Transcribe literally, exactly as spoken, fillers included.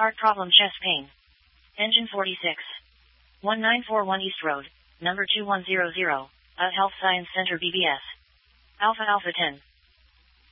Heart problem, chest pain. Engine forty-six. one nine four one East Road, number two one zero zero, A Health Science Center B B S. Alpha Alpha ten.